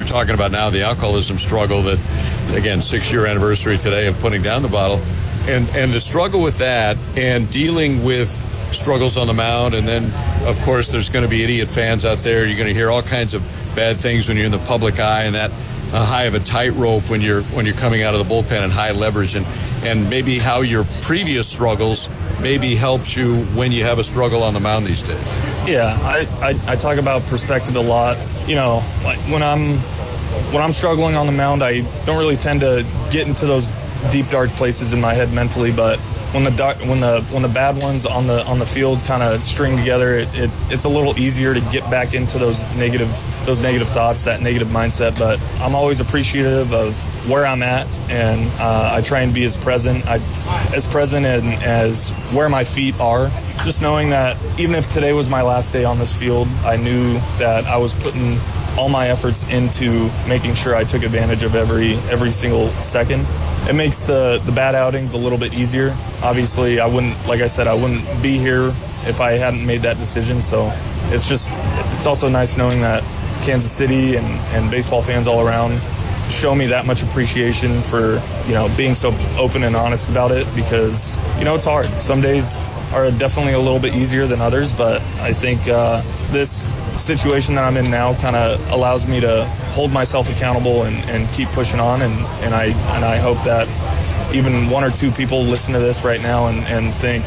talking about now, the alcoholism struggle that, again, 6-year anniversary today of putting down the bottle. And the struggle with that and dealing with struggles on the mound. And then, of course, there's going to be idiot fans out there. You're going to hear all kinds of bad things when you're in the public eye, and that high of a tightrope when you're coming out of the bullpen and high leverage, and maybe how your previous struggles maybe helps you when you have a struggle on the mound these days. Yeah, I talk about perspective a lot. You know, like when I'm struggling on the mound, I don't really tend to get into those deep dark places in my head mentally, but when the bad ones on the field kind of string together, it's a little easier to get back into those negative thoughts, that negative mindset. But I'm always appreciative of where I'm at, and I try and be as present and as where my feet are. Just knowing that even if today was my last day on this field, I knew that I was putting all my efforts into making sure I took advantage of every single second. It makes the bad outings a little bit easier. Obviously, I wouldn't be here if I hadn't made that decision. So it's also nice knowing that Kansas City and baseball fans all around show me that much appreciation for, being so open and honest about it, because, it's hard. Some days are definitely a little bit easier than others, but I think this situation that I'm in now kind of allows me to hold myself accountable and keep pushing on, and I hope that even one or two people listen to this right now and think,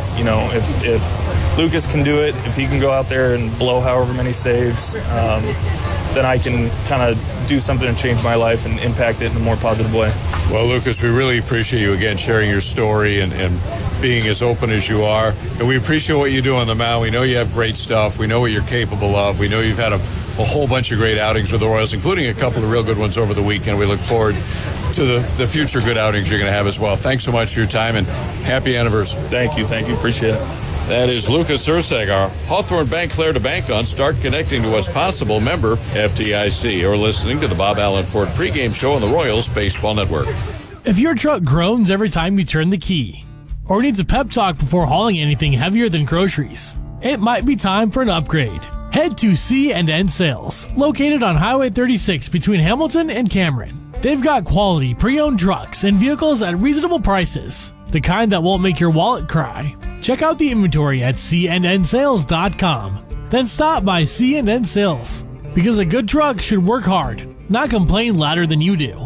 if Lucas can do it, if he can go out there and blow however many saves, then I can kind of do something to change my life and impact it in a more positive way. Well, Lucas, we really appreciate you again sharing your story and being as open as you are. And we appreciate what you do on the mound. We know you have great stuff. We know what you're capable of. We know you've had a whole bunch of great outings with the Royals, including a couple of real good ones over the weekend. We look forward to the future good outings you're going to have as well. Thanks so much for your time, and happy anniversary. Thank you. Appreciate it. That is Lucas Erceg, our Hawthorne Bank Claire to bank on. Start connecting to what's possible. Member FDIC. You're listening to the Bob Allen Ford pregame show on the Royals Baseball Network. If your truck groans every time you turn the key, or needs a pep talk before hauling anything heavier than groceries, it might be time for an upgrade. Head to C&N Sales, located on Highway 36 between Hamilton and Cameron. They've got quality pre-owned trucks and vehicles at reasonable prices, the kind that won't make your wallet cry. Check out the inventory at cnnsales.com. Then stop by C&N Sales, because a good truck should work hard, not complain louder than you do.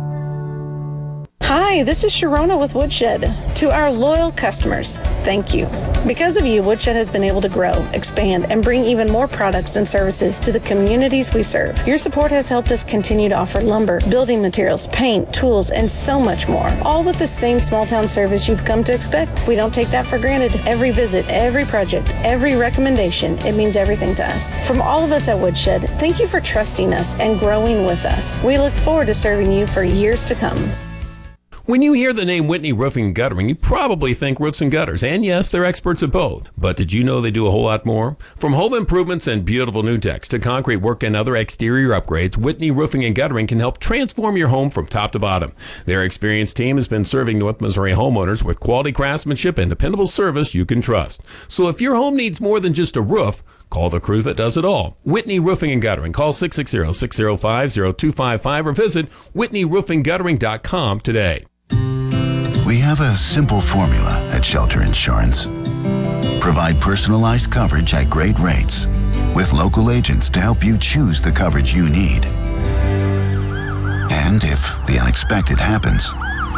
Hi, this is Sharona with Woodshed. To our loyal customers, thank you. Because of you, Woodshed has been able to grow, expand, and bring even more products and services to the communities we serve. Your support has helped us continue to offer lumber, building materials, paint, tools, and so much more, all with the same small-town service you've come to expect. We don't take that for granted. Every visit, every project, every recommendation, it means everything to us. From all of us at Woodshed, thank you for trusting us and growing with us. We look forward to serving you for years to come. When you hear the name Whitney Roofing and Guttering, you probably think roofs and gutters. And yes, they're experts at both. But did you know they do a whole lot more? From home improvements and beautiful new decks to concrete work and other exterior upgrades, Whitney Roofing and Guttering can help transform your home from top to bottom. Their experienced team has been serving North Missouri homeowners with quality craftsmanship and dependable service you can trust. So if your home needs more than just a roof, call the crew that does it all. Whitney Roofing and Guttering. Call 660-605-0255 or visit whitneyroofingguttering.com today. We have a simple formula at Shelter Insurance. Provide personalized coverage at great rates with local agents to help you choose the coverage you need. And if the unexpected happens,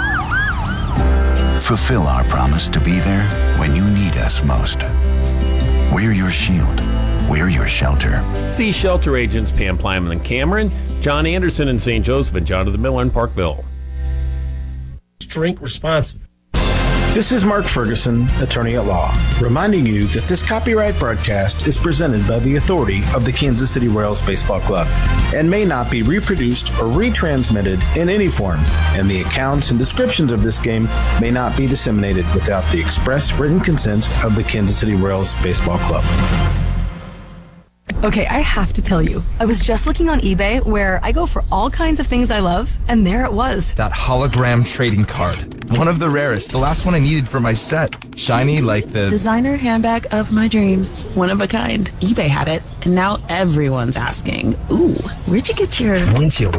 fulfill our promise to be there when you need us most. We're your shield. We're your shelter. See Shelter agents Pam Plyman in Cameron, John Anderson in St. Joseph, and Jonathan Miller in Parkville. Drink responsibly. This is Mark Ferguson, attorney at law, reminding you that this copyright broadcast is presented by the authority of the Kansas City Royals Baseball Club and may not be reproduced or retransmitted in any form, and the accounts and descriptions of this game may not be disseminated without the express written consent of the Kansas City Royals Baseball Club. Okay, I have to tell you, I was just looking on eBay where I go for all kinds of things I love, and there it was. That hologram trading card. One of the rarest. The last one I needed for my set. Shiny like the designer handbag of my dreams. One of a kind. eBay had it, and now everyone's asking, ooh, where'd you get your... Windshield